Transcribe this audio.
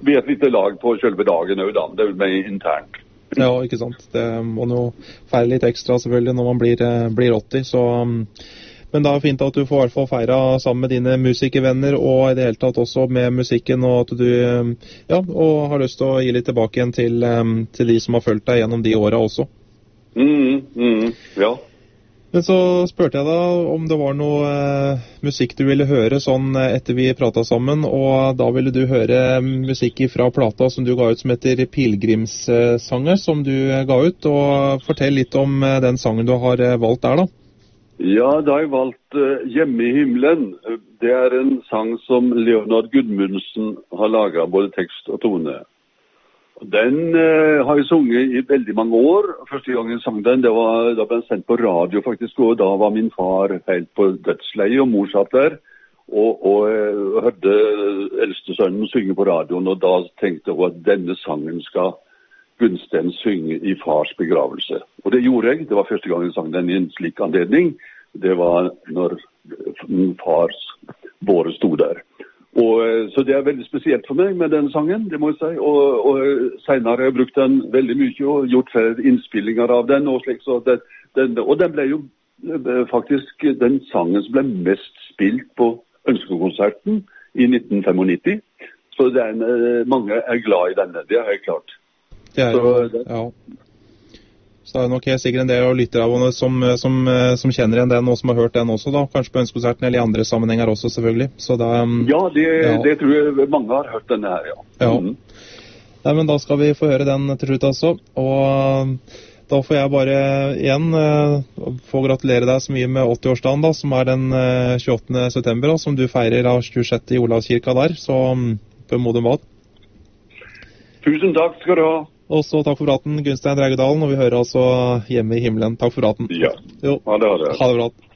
vi et lite lag på selve dagen også, da. Det er jo mer internt. Ja, ikke sant. Det må jo feire litt ekstra selvfølgelig når man blir 80, så... Men det er fint at du får i hvert fall feire sammen med dine musikervenner, og i det hele tatt også med musikken, og at du og har lyst til å gi litt tilbake igjen til de som har fulgt deg gjennom de årene også. Ja. Men så spurte jeg deg om det var noe musikk du ville høre sånn etter vi pratet sammen, og da ville du høre musikk fra plata som du ga ut som heter Pilgrimssanger, som du ga ut, og fortell litt om den sangen du har valgt der da. Ja, da har jeg valgt Hjemme i himmelen. Det er en sang som Leonard Gudmundsen har laget, både tekst og tone. Den har jeg sunget i veldig mange år. Første gang jeg sang den, da ble den sendt på radio faktisk, og da var min far helt på dødsleie, og mor satt der, og hørte eldste sønnen synge på radioen, og da tenkte jeg at denne sangen skal Gunsten synge i fars begravelse. Og det gjorde jeg. Det var første gang jeg sang den i en slik anledning. Det var når fars båre stod der. Så det er veldig spesielt for meg med den sangen, det må jeg si. Og senere har jeg brukt den veldig mye og gjort flere innspillinger av den. Og den ble jo faktisk den sangen som ble mest spilt på Ønskekonserten i 1995. Så mange er glad i denne, det er helt klart. Så det er nok helt sikkert en del av lyttere som kjenner igjen den, og som har hørt den også da, kanskje på Ønskekonserten eller i andre sammenhenger også selvfølgelig. Så det tror jeg mange har hørt denne her, ja. Nei, men da skal vi få høre den til slutt altså, og da får jeg bare igjen få gratulere deg så mye med 80-årsdagen da, som er den 28. september da, som du feirer av 26. i Olavskirka der, så på Modum Bad. Tusen takk skal du ha. Og så takk for praten, Gunstein Dragedalen, og vi hører altså Hjemme i himmelen. Takk for praten. Ja, jo. Ha det. Ha det bra.